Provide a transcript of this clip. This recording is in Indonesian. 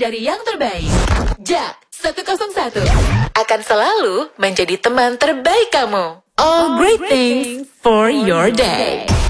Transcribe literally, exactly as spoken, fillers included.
dari yang terbaik. Jack seratus satu akan selalu menjadi teman terbaik kamu. All great things for your day.